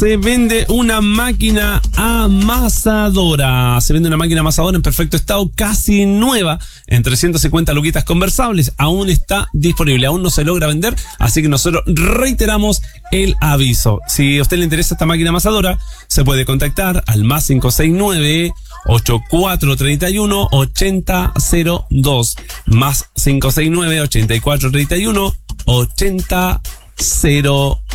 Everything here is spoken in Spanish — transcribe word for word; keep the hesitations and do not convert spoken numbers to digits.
se vende una máquina amasadora. Se vende una máquina amasadora en perfecto estado, casi nueva, en trescientas cincuenta luquitas conversables. Aún está disponible, aún no se logra vender, así que nosotros reiteramos el aviso. Si a usted le interesa esta máquina amasadora, se puede contactar al más cinco seis nueve, ochenta y cuatro treinta y uno, ochenta cero dos, más cinco seis nueve, ochenta y cuatro treinta y uno, ochenta cero dos.